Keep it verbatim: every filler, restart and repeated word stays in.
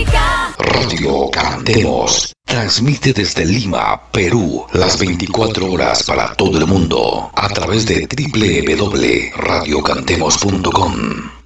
música. Radio Cantemos transmite desde Lima, Perú, las veinticuatro horas para todo el mundo a través de doble u doble u doble u punto radio cantemos punto com.